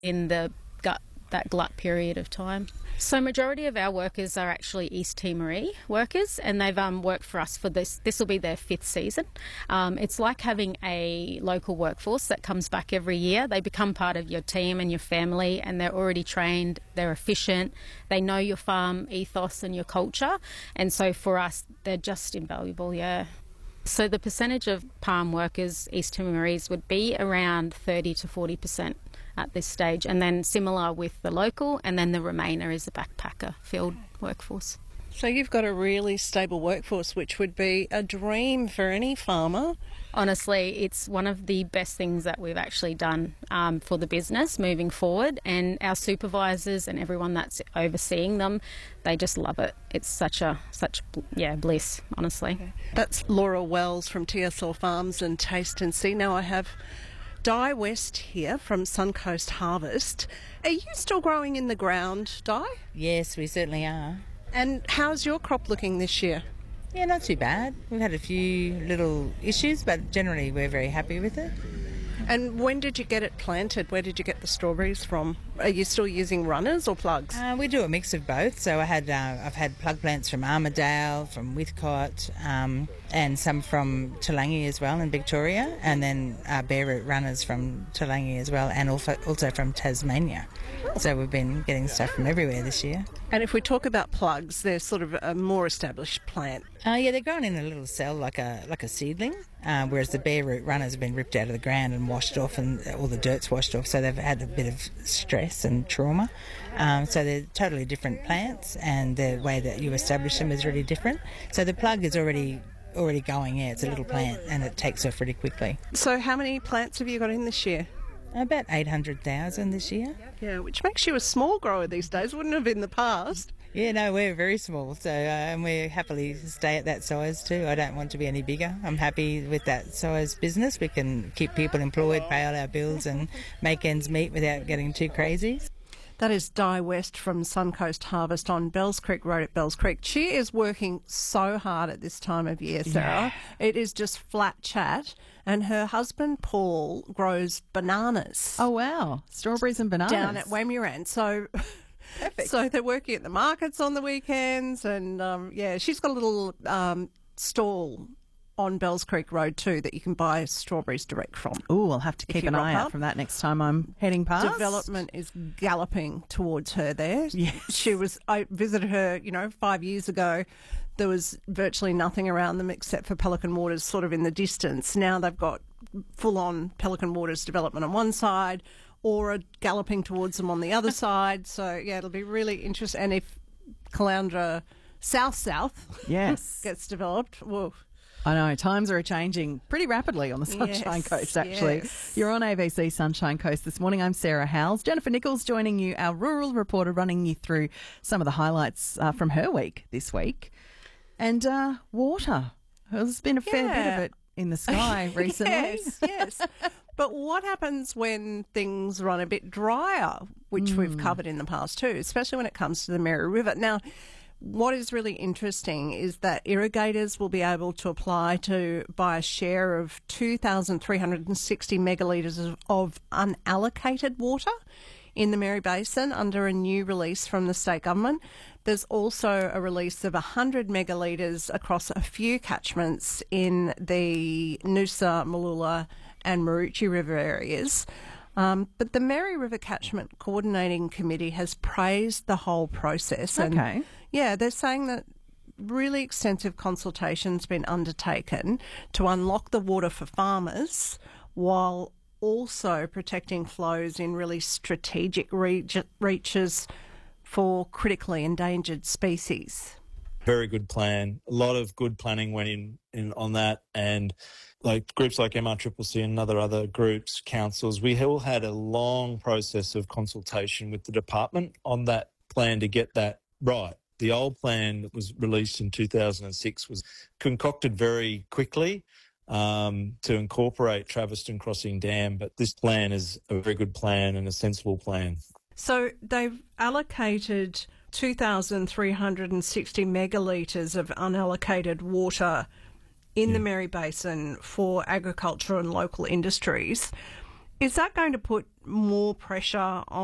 in that glut period of time. So majority of our workers are actually East Timorese workers, and they've worked for us for this will be their 5th season. It's like having a local workforce that comes back every year. They become part of your team and your family, and they're already trained, they're efficient, they know your farm ethos and your culture, and so for us they're just invaluable. So the percentage of palm workers, East Timorese, would be around 30 to 40% at this stage, and then similar with the local, and then the remainder is the backpacker field workforce. So you've got a really stable workforce, which would be a dream for any farmer. Honestly, it's one of the best things that we've actually done for the business moving forward, and our supervisors and everyone that's overseeing them, they just love it. It's such bliss, honestly. Okay. That's Laura Wells from TSL Farms and Taste and See. Now I have Di West here from Suncoast Harvest. Are you still growing in the ground, Di? Yes, we certainly are. And how's your crop looking this year? Yeah, not too bad. We've had a few little issues, but generally we're very happy with it. And when did you get it planted? Where did you get the strawberries from? Are you still using runners or plugs? We do a mix of both. So I've had plug plants from Armidale, from Whitcott, and some from Tulangi as well in Victoria, and then bare root runners from Tulangi as well, and also from Tasmania. So we've been getting stuff from everywhere this year. And if we talk about plugs, they're sort of a more established plant. Yeah, they're grown in a little cell like a seedling, whereas the bare root runners have been ripped out of the ground and washed off, and all the dirt's washed off, so they've had a bit of stress and trauma. So they're totally different plants, and the way that you establish them is really different. So the plug is already going, it's a little plant, and it takes off really quickly. So how many plants have you got in this year? About 800,000 this year. Yeah, which makes you a small grower these days, wouldn't have in the past. Yeah, no, we're very small, so and we happily stay at that size too. I don't want to be any bigger. I'm happy with that size business. We can keep people employed, pay all our bills and make ends meet without getting too crazy. That is Di West from Suncoast Harvest on Bells Creek Road at Bells Creek. She is working so hard at this time of year, Sarah. Yeah. It is just flat chat. And her husband, Paul, grows bananas. Oh, wow. Strawberries and bananas. Down at Wamuran. So, so they're working at the markets on the weekends. And, she's got a little stall on Bells Creek Road too that you can buy strawberries direct from. Oh, I'll have to keep an eye out from that next time I'm heading past. Development is galloping towards her there. Yes. I visited her, 5 years ago. There was virtually nothing around them except for Pelican Waters sort of in the distance. Now they've got full-on Pelican Waters development on one side, Aura galloping towards them on the other side. So, yeah, it'll be really interesting. And if Caloundra South gets developed, whoa. I know, times are changing pretty rapidly on the Sunshine Coast, actually. Yes. You're on ABC Sunshine Coast this morning. I'm Sarah Howells. Jennifer Nichols joining you, our rural reporter, running you through some of the highlights from her week this week. And water. There's been a fair bit of it in the sky recently. Yes. But what happens when things run a bit drier, which we've covered in the past too, especially when it comes to the Mary River? Now, what is really interesting is that irrigators will be able to apply to buy a share of 2,360 megalitres of unallocated water in the Mary Basin under a new release from the state government. There's also a release of 100 megalitres across a few catchments in the Noosa, Mooloolah and Maroochy River areas. But the Mary River Catchment Coordinating Committee has praised the whole process. Okay. And, they're saying that really extensive consultation's been undertaken to unlock the water for farmers while also protecting flows in really strategic reaches for critically endangered species. Very good plan. A lot of good planning went in on that, and like groups like MRCCC and other groups, councils, we all had a long process of consultation with the department on that plan to get that right. The old plan that was released in 2006 was concocted very quickly to incorporate Traveston Crossing Dam, but this plan is a very good plan and a sensible plan. So they've allocated 2,360 megalitres of unallocated water in the Mary Basin for agriculture and local industries. Is that going to put more pressure